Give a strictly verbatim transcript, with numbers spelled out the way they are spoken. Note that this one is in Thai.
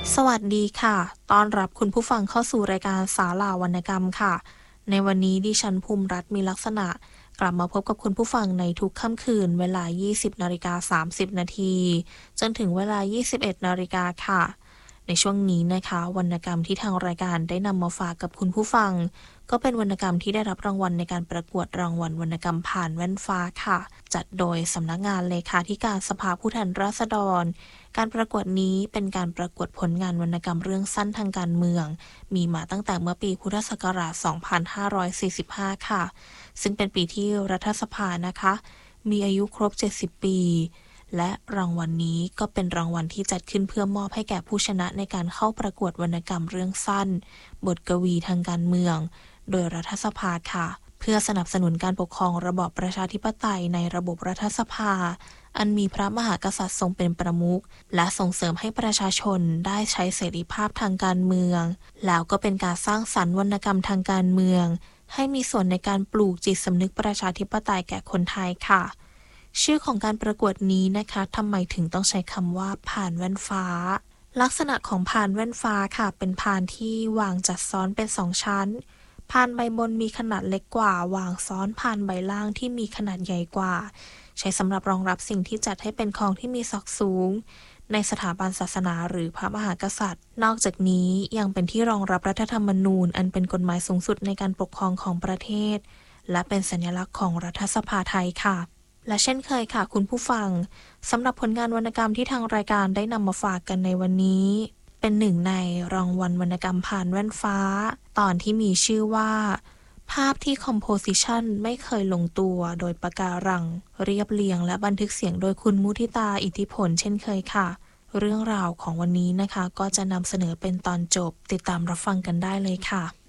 สวัสดีค่ะต้อนรับคุณผู้ฟังเข้าสู่รายการสาลาวรรณกรรมค่ะในวันนี้ดิฉันภูมิรัตน์มีลักษณะกลับมาพบกับคุณผู้ฟังในทุกค่ำคืนเวลา ยี่สิบนาฬิกาสามสิบนาทีจนถึงเวลา ยี่สิบเอ็ดนาฬิกาค่ะในช่วงนี้นะคะวรรณกรรมที่ทางรายการได้นำมาฝากกับคุณผู้ฟังก็เป็นวรรณกรรมที่ได้รับรางวัลในการประกวดรางวัลวรรณกรรมผ่านแว่นฟ้าค่ะจัดโดยสำนักงานเลขาธิการสภาผู้แทนราษฎรการประกวดนี้เป็นการประกวดผลงานวรรณกรรมเรื่องสั้นทางการเมืองมีมาตั้งแต่เมื่อปีพุทธศักราช สองพันห้าร้อยสี่สิบห้า ค่ะซึ่งเป็นปีที่รัฐสภานะคะมีอายุครบ เจ็ดสิบ ปีและรางวัล น, นี้ก็เป็นรางวัลที่จัดขึ้นเพื่อมอบให้แก่ผู้ชนะในการเข้าประกวดวรรณกรรมเรื่องสั้นบทกวีทางการเมืองโดยรัฐสภาค่ะเพื่อสนับสนุนการปกครองระบอบประชาธิปไตยในระบบรัฐสภาอันมีพระมหากษัตริย์ทรงเป็นประมุขและส่งเสริมให้ประชาชนได้ใช้เสรีภาพทางการเมืองแล้วก็เป็นการสร้างสรรค์วรรณกรรมทางการเมืองให้มีส่วนในการปลูกจิตสำนึกประชาธิปไตยแก่คนไทยค่ะชื่อของการประกวดนี้นะคะทำไมถึงต้องใช้คำว่าพานแว่นฟ้าลักษณะของพานแว่นฟ้าค่ะเป็นพานที่วางจัดซ้อนเป็นสองชั้นพานใบบนมีขนาดเล็กกว่าวางซ้อนพานใบล่างที่มีขนาดใหญ่กว่าใช้สำหรับรองรับสิ่งที่จัดให้เป็นของที่มีศักดิ์สูงในสถาบันศาสนาหรือพระมหากษัตริย์นอกจากนี้ยังเป็นที่รองรับรัฐธรรมนูญอันเป็นกฎหมายสูงสุดในการปกครองของประเทศและเป็นสัญลักษณ์ของรัฐสภาไทยค่ะและเช่นเคยค่ะคุณผู้ฟังสำหรับผลงานวรรณกรรมที่ทางรายการได้นำมาฝากกันในวันนี้เป็นหนึ่งในรางวัลวรรณกรรมผ่านแว่นฟ้าตอนที่มีชื่อว่าภาพที่คอมโพสิชันไม่เคยลงตัวโดยปะการังเรียบเรียงและบันทึกเสียงโดยคุณมุทิตาอิทธิผลเช่นเคยค่ะเรื่องราวของวันนี้นะคะก็จะนำเสนอเป็นตอนจบติดตามรับฟังกันได้เลยค่ะ